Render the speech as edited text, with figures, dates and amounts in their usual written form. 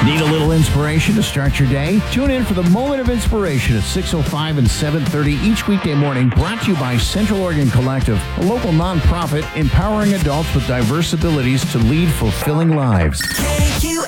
Need a little inspiration to start your day? Tune in for the Moment of Inspiration at 6:05 and 7:30 each weekday morning, brought to you by Central Oregon Collective, a local nonprofit empowering adults with diverse abilities to lead fulfilling lives.